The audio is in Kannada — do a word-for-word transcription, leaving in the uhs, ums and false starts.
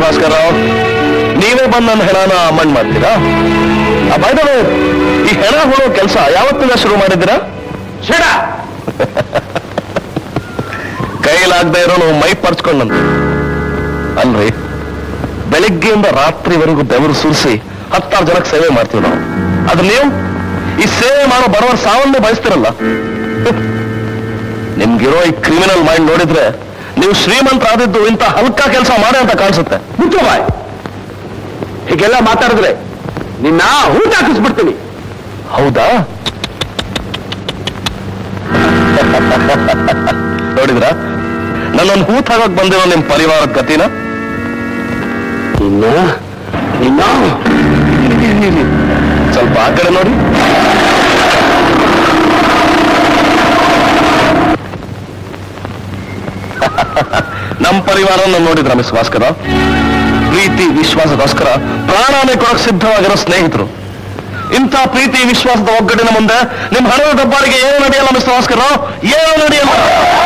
ಭಾಸ್ಕರ್ ರಾವ್, ನೀವೇ ಬಂದು ನನ್ನ ಹೆಣನ ಮಣ್ಣು ಮಾಡ್ತೀರಾ? ಬೈದವೇ, ಈ ಹೆಣ ಹೊಡೋ ಕೆಲಸ ಯಾವತ್ತಿಂದ ಶುರು ಮಾಡಿದ್ದೀರಾ? ಶೇಡ ಕೈಲಾಗದೆ ಇರೋನು ಮೈ ಪರ್ಚ್ಕೊಂಡಂತೆ ಅಲ್ರಿ. ಬೆಳಿಗ್ಗೆಯಿಂದ ರಾತ್ರಿವರೆಗೂ ಬೆವರು ಸುರಿಸಿ ಹತ್ತಾರು ಜನಕ್ಕೆ ಸೇವೆ ಮಾಡ್ತೀವಿ ನಾವು. ಅದು ನೀವು ಈ ಸೇವೆ ಮಾಡೋ ಬಡವರ ಸಾವನ್ನೇ ಬಯಸ್ತಿರಲ್ಲ. ನಿಮ್ಗಿರೋ ಈ ಕ್ರಿಮಿನಲ್ ಮೈಂಡ್ ನೋಡಿದ್ರೆ ನೀವು ಶ್ರೀಮಂತರಾದಿದ್ದು ಇಂಥ ಹಲ್ಕ ಕೆಲಸ ಮಾಡಿ ಅಂತ ಕಾಣಿಸುತ್ತೆ. ಮುಚ್ಚಬಾಯ್, ಹೀಗೆಲ್ಲ ಮಾತಾಡಿದ್ರೆ ನಿನ್ನ ಊಟ ಹಾಕಿಸ್ಬಿಡ್ತೀನಿ. ಹೌದಾ? ನೋಡಿದ್ರ ನನ್ನನ್ನು ಹೂತ್ ಹಾಕಕ್ ಬಂದಿರೋ ನಿಮ್ ಪರಿವಾರದ ಗತಿನ? ಇನ್ನ ಇನ್ನ ಸ್ವಲ್ಪ ಆ ಕಡೆ ನೋಡಿ. ನಮ್ಮ ಪರಿವಾರ ನೋಡಿದ್ರ ಮಿಸ್ ಭಾಸ್ಕರ? ಪ್ರೀತಿ ವಿಶ್ವಾಸಗೋಸ್ಕರ ಪ್ರಾಣಾನೇ ಕೊಡಕ್ ಸಿದ್ಧವಾಗಿರೋ ಸ್ನೇಹಿತರು. ಇಂಥ ಪ್ರೀತಿ ವಿಶ್ವಾಸದ ಒಗ್ಗಟ್ಟಿನ ಮುಂದೆ ನಿಮ್ ಹಣದ ದಬ್ಬಾಳಿಗೆ ಏನು ನಡೆಯಲ್ಲ ಮಿಸ್ ಭಾಸ್ಕರ, ಏನು ನಡೆಯಲ್ಲ.